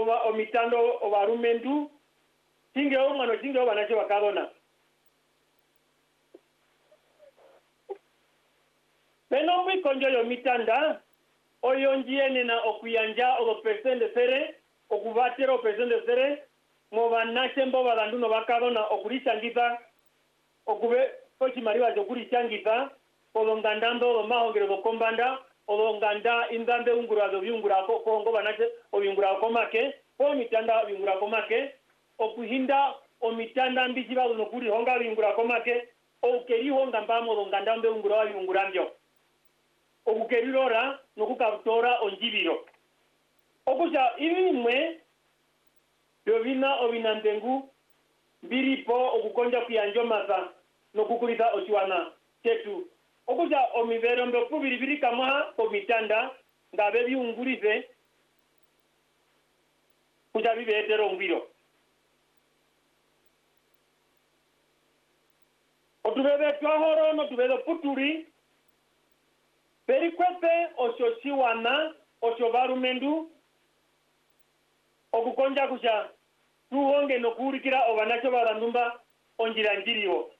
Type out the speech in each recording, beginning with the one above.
omitando obarumendu singe omwana singe obanache bakabona Peno mwikonjo yo mitanda oyonjiene na okuyanja o presende sere okubatero presende sere mo banache mbo balanduno bakabona okurishangiza okube kochi mariwa zokurishangiza olongandando lo mahongero do kombanda olonganda indande ungura do byungura ko kongo banache obyungura ko make ko mitanda byungura ko make okuhinda o mitanda mbiji ba no kuri honga byungura ko make o keri honga mbamo olonganda mbe ungura byungura mbyo okukerirora nokukabutora onjibiro okuja ibimwe byobina obinandengu biripo okukonja kuyanjo masa nokukulita ochiwana chetu okuja omivero mbe kubiri biri kama omitanda ngabe byungurize kuja bibetero ngwiro otubebe twahoro no tubebe puturi perikwepe ososhiwana oshobarumendu okukonja kuja tuhonge nokuurikira obanacho barandumba onjira njiriwo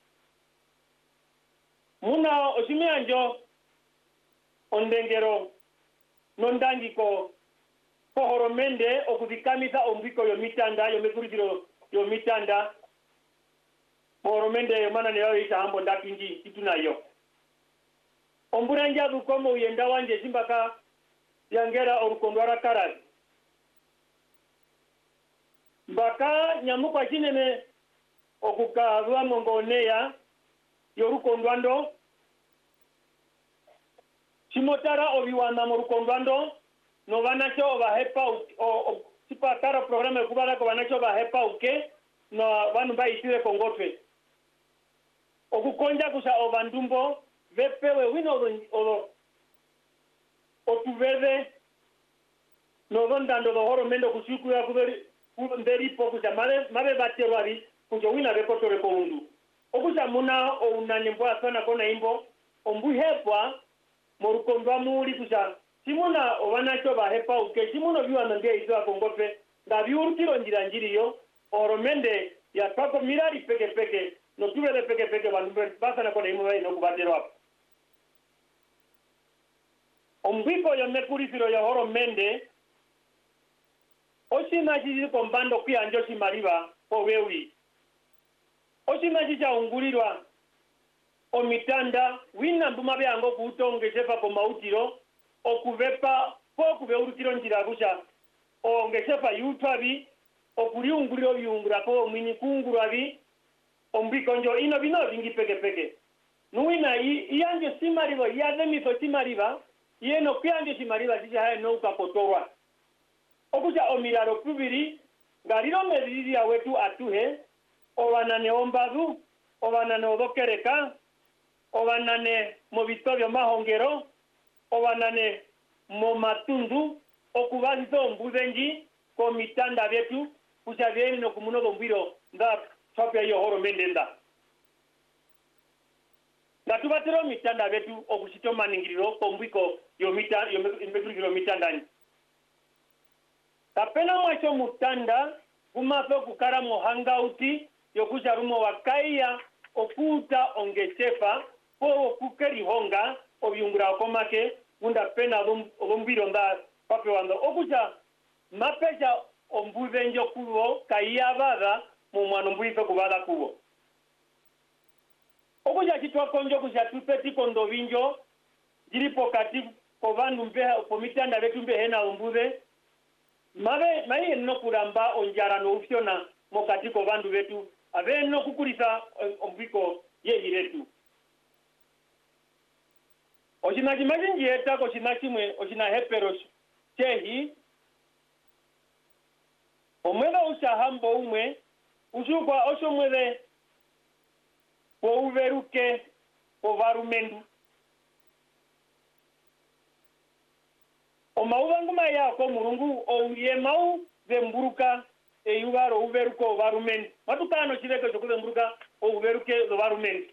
muna oshimianjo ondengero nondangiko pohoromende okubikamisa ombiko yo mitanda yo mekurikiro yo mitanda pohoromende mana neyo ishambo ndakinji itunayo omburanja dukomo uyenda wanje simbaka yangera orukondwara karazi mbaka nyamuka chinene okukazwa mongoneya yorukondwando chimotara obiwana mu rukondwando no banacho obahepa sipatara programa ekubala ko banacho bahepa uke no banu bayitire kongofe okukonja kusa obandumbo vepewe wino otuveve no dondando do horo mendo kusiku ya kuberi nderi poku jamale mabe batero ari kujo wina rekotore ko undu okuja muna o unanyembo asana kona imbo ombuhepwa morukondwa muri kuja simuna obanacho bahepa uke simuno biwa nge izo akongope ndabiurukiro njiriyo oromende ya pako mirari peke no tubele peke bandu basana kona imbo no kubatero apo ombiko yo mekurisiro ya horo mende oshina chizi kombando kuyanjo shimariba powewi oshina chicha ungulirwa omitanda wina mbuma byango kutongeshepa ko mautiro okuvepa pokubeurukiro njira kusha ongeshepa yutwabi okuliunguliro byungura ko mwini kungurabi ombiko njo ino bino bingi peke nuina iyanje simariba yademiso simariba yeno kuyanje simariba chicha haye no ukapotorwa okuja omiraro kubiri ngariro mediri ya wetu atuhe obanane ombadu obanane odokereka obanane mobitobyo mahongero obanane momatundu okubazizo ombuzenji komitanda byetu kusabyeni no kumuno bombiro nda topya yo horo mendenda ngatubatero mitanda byetu okushitoma ningiriro kombiko yo mitandani tapena mwacho mutanda kumape kukara mo hangauti yokusha rumo wakaiya okuta ongechefa po kukeri honga obyungura komake unda pena obombiro nda pape wando okuja mapeja ombuzenjo kubo kaiya bada mu mwana mbuife kubada kubo okuja kitwa konjo kusha tupeti kondo vinjo jiripo kati ko vandu mbeha ko mitanda betu mbehe na ombuze mabe no kuramba onjara no ufyona mokati ko bandu betu ave no kukulisa ombiko yehiretu oshina kimajinji eta ko shina kimwe oshina heperos chehi omweba ushahambo umwe ushukwa oshomwele wo uveruke wo varumendu omauanguma yako murungu oyemau vemburuka eyuvaro uveruko varumen matukano chiveke chokuvemburuka uveruke varumen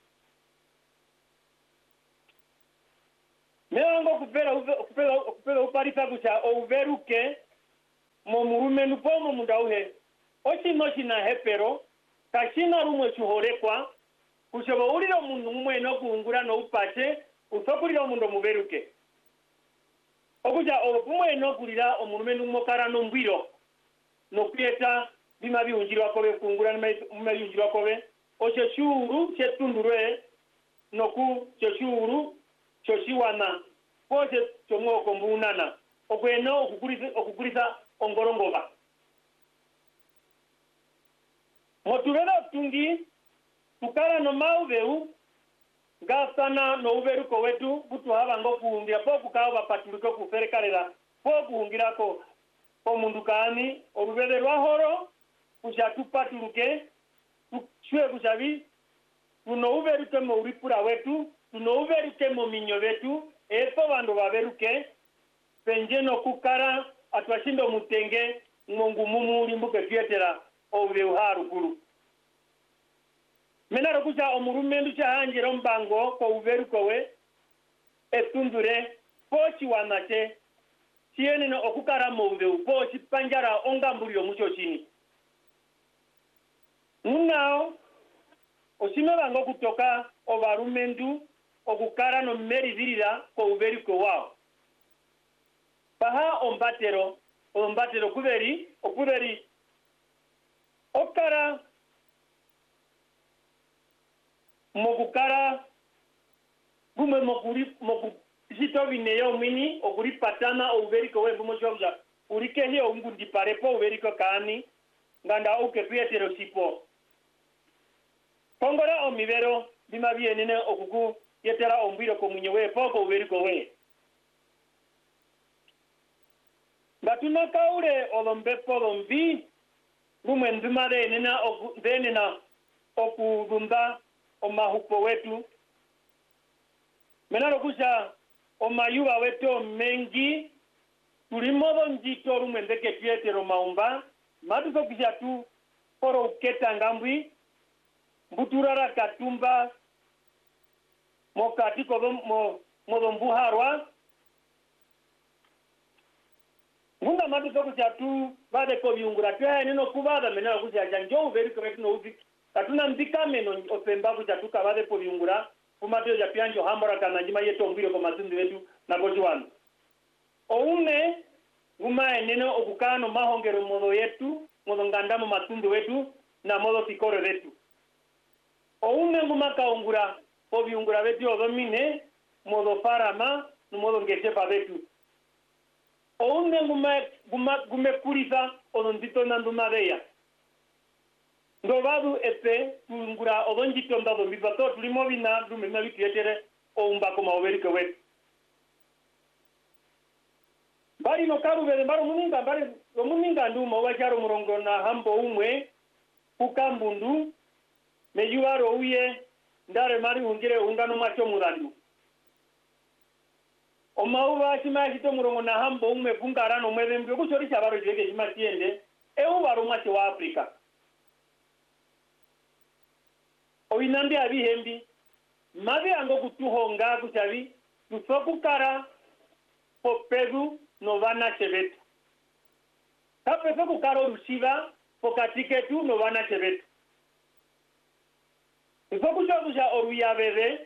meango kupera uparisa kucha uveruke momuru omurumenu pomo mundauhe ochino china hepero kachina rumwe chuhorekwa kushobo uliro mundu mweno kuungura no upache usokulira mundu muberuke okuja okumweno kulira omurumenu mokara no mbwiro no kweta bima biunjirwa kobe kuungura no biunjirwa kobe ocho shuru chetundurwe no ku choshuru choshiwana pose chomoko mbunana okweno okukulisa ongorongoba motubera tungi tukara no mauveu gasana no uveruko wetu butu habango kuungira poku kawa patuluko kuferekarera poku hungira ko mundukani orubele rwahoro kushatupaluke tuchwe kushabi tuno uveruke mo uripura wetu tuno uveruke mo minyo wetu eto bandu baberuke penjeno kukara atwashindo mutenge ngongu mumuri mbuke fietera oveu harukuru menaro kuja omurumendu chahanjira mbango ko uveruko we etundure pochi wanache tiene no okukara mo oveu pochi panjara ongambulio mucho chini munao osime bango kutoka obarumendu okukara no meri virira ko uveruko wao paha ombatero kuberi okara mokukara gume mokujito vineyo mini okuri patana uveriko we bumo chobja urike hiyo ngundi parepo uveriko kani nganda uke pietero sipo kongora omivero bima bienene okuku yetera ombiro ko munyewe poko uveriko we batuna kaure olombepo lombi gume nduma denena okudunda omahupo wetu menaro kusha omayuba wetu mengi tulimodo njito rumwe ndeke pietero maumba matuso kisha tu poro uketa ngambwi mbuturara katumba mokatiko modombuharwa ngunda matuso kusha tu bade ko biungura tya nino kubada menaro kusha janjo veri correct no uzi katuna mbikame no opemba kuchatuka bade po biungura kumateo ya pianjo hambara kana njima yeto mbiro ko matundu wetu na gojiwano oume gumae neno okukano mahongero modo yetu modo ngandamo matundu wetu na modo fikore wetu oume gumaka ongura po biungura wetu odomine modo farama no modo ngesepa wetu oume gume purisa odondito nanduma deya ndobadu epe tungura odonjito ndado bibato tulimo bina dumena bitietere oumba koma overike wet bari no karu bere baro muninga nduma wacharo murongo na hambo umwe ukambundu mejuaro uye ndare mari ungire ungano macho muradu omauba chimashito murongo na hambo umwe kungarano mwebe mbyo kuchorisha baro jweke chimatiende baro macho wa Afrika oinambi abihembi mabe ango kutuhonga kuchavi tusokukara popegu novana chevetu kapeso kukaro rushiva pokatiketu novana chevetu tusokuchokusha oruyaveve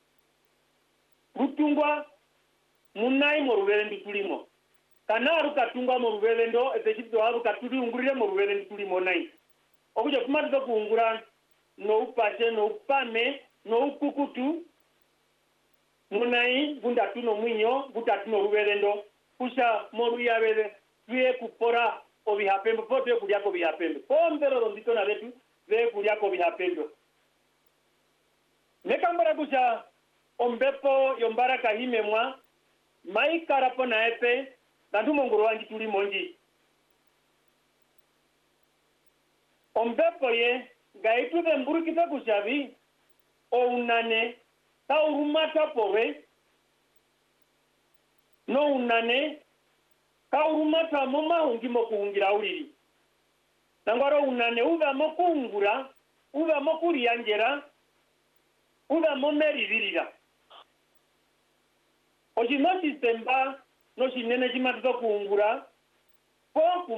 rutungwa munai moruvere nditulimo kana arukatungwa moruvere ndo ezechito arukaturi ungurire moruvere nditulimo nai okuja kumatiso kuungura no upashe no upame no ukukutu munai gundatu no mwinyo gutatu no ruberendo kusha moru yabere tuye kupora obihapembo pote kulyako bihapembo pombero ndito na letu ve kulyako bihapembo nekambara kusha ombepo yombara kahimemwa mai karapo na epe nandu mongoro wangi tuli monji ombepo ye gaitu de mburukita kushavi o unane ta urumata pore no unane ka urumata moma ungimo kuungira uriri nangwaro unane uva mokuungura uva mokuri yanjera uva momeri virira oji no sistemba no shinene chimatuzo kuungura po